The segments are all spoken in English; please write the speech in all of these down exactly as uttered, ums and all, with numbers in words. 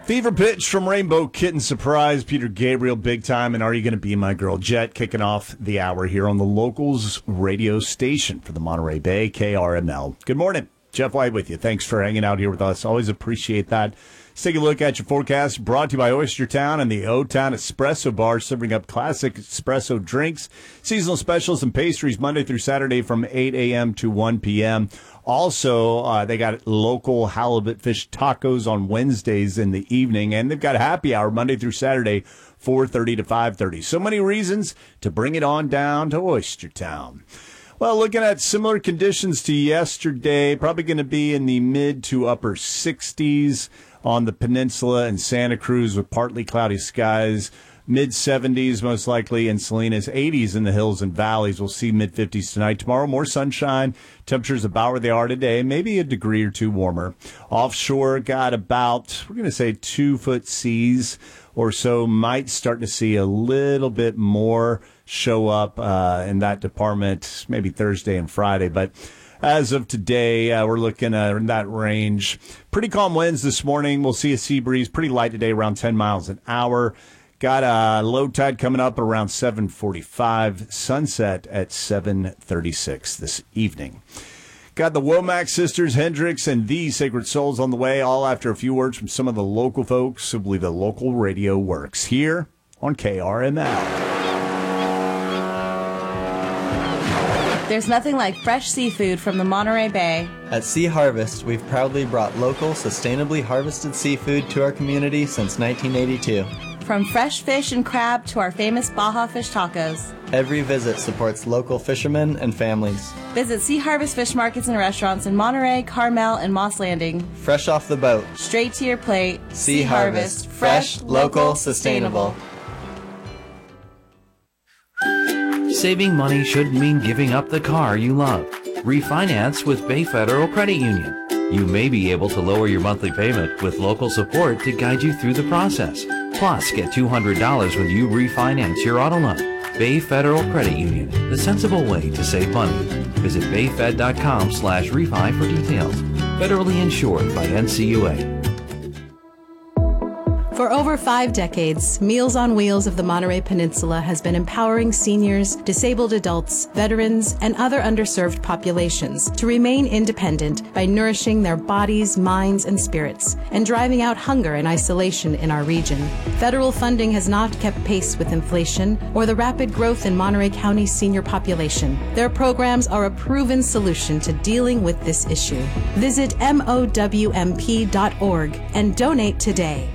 Fever Pitch from Rainbow Kitten Surprise, Peter Gabriel, Big Time, and Are You Gonna Be My Girl? Jet, kicking off the hour here on the Locals radio station for the Monterey Bay, K R M L. Good morning. Jeff White with you. Thanks for hanging out here with us. Always appreciate that. Let's take a look at your forecast, brought to you by Oyster Town and the O-Town Espresso Bar, serving up classic espresso drinks, seasonal specials, and pastries Monday through Saturday from eight a.m. to one p.m. Also, uh, they got local halibut fish tacos on Wednesdays in the evening, and they've got a happy hour Monday through Saturday, four thirty to five thirty. So many reasons to bring it on down to Oyster Town. Well, looking at similar conditions to yesterday, probably going to be in the mid to upper sixties on the peninsula and Santa Cruz with partly cloudy skies. mid seventies most likely in Salinas, eighties in the hills and valleys. We'll see mid fifties tonight. Tomorrow, more sunshine. Temperatures about where they are today, maybe a degree or two warmer. Offshore, got about, we're going to say two foot seas or so. Might start to see a little bit more show up uh, in that department, maybe Thursday and Friday. But as of today, uh, we're looking at in that range. Pretty calm winds this morning. We'll see a sea breeze, pretty light today, around ten miles an hour. Got a low tide coming up around seven forty-five. Sunset at seven thirty-six this evening. Got the Womack Sisters, Hendrix, and the Sacred Souls on the way, all after a few words from some of the local folks who believe the local radio works here on K R M L. There's nothing like fresh seafood from the Monterey Bay. At Sea Harvest, we've proudly brought local, sustainably harvested seafood to our community since nineteen eighty-two. From fresh fish and crab to our famous Baja fish tacos. Every visit supports local fishermen and families. Visit Sea Harvest Fish Markets and Restaurants in Monterey, Carmel, and Moss Landing. Fresh off the boat. Straight to your plate. Sea Harvest. Fresh, local, sustainable. Saving money shouldn't mean giving up the car you love. Refinance with Bay Federal Credit Union. You may be able to lower your monthly payment with local support to guide you through the process. Plus, get two hundred dollars when you refinance your auto loan. Bay Federal Credit Union, the sensible way to save money. Visit bayfed.com slash refi for details. Federally insured by N C U A. For over five decades, Meals on Wheels of the Monterey Peninsula has been empowering seniors, disabled adults, veterans, and other underserved populations to remain independent by nourishing their bodies, minds, and spirits, and driving out hunger and isolation in our region. Federal funding has not kept pace with inflation or the rapid growth in Monterey County's senior population. Their programs are a proven solution to dealing with this issue. Visit M O W M P dot org and donate today.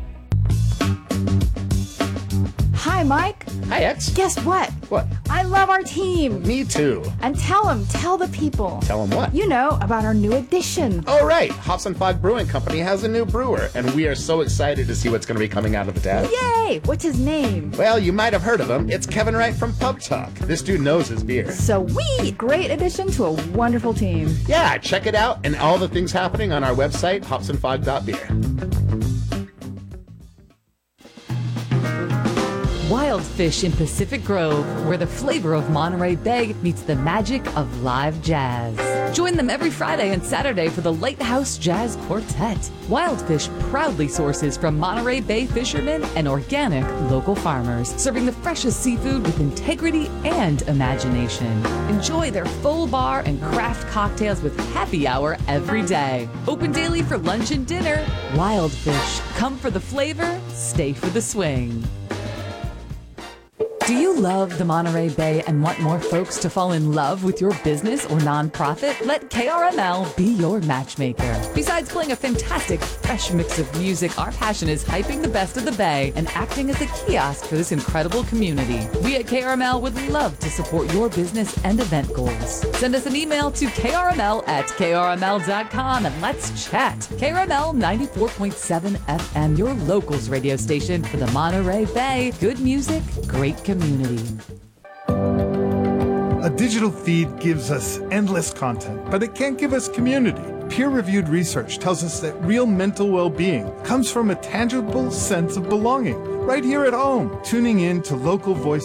Hi, Mike. Hi, X. Guess what? What? I love our team. Me too. And tell them, tell the people. Tell them what? You know, about our new addition. Oh, right. Hops and Fog Brewing Company has a new brewer, and we are so excited to see what's going to be coming out of the tap. Yay! What's his name? Well, you might have heard of him. It's Kevin Wright from Pub Talk. This dude knows his beer. Sweet! Great addition to a wonderful team. Yeah, check it out and all the things happening on our website, hops and fog dot beer. Wild Fish in Pacific Grove, where the flavor of Monterey Bay meets the magic of live jazz. Join them every Friday and Saturday for the Lighthouse Jazz Quartet. Wild Fish proudly sources from Monterey Bay fishermen and organic local farmers, serving the freshest seafood with integrity and imagination. Enjoy their full bar and craft cocktails with happy hour every day. Open daily for lunch and dinner. Wild Fish, come for the flavor, stay for the swing. Do you love the Monterey Bay and want more folks to fall in love with your business or nonprofit? Let K R M L be your matchmaker. Besides playing a fantastic, fresh mix of music, our passion is hyping the best of the Bay and acting as a kiosk for this incredible community. We at K R M L would love to support your business and event goals. Send us an email to k r m l at k r m l dot com and let's chat. K R M L ninety-four point seven F M, your locals radio station for the Monterey Bay. Good music, great community. A digital feed gives us endless content, but it can't give us community. Peer-reviewed research tells us that real mental well-being comes from a tangible sense of belonging, right here at home. Tuning in to local voices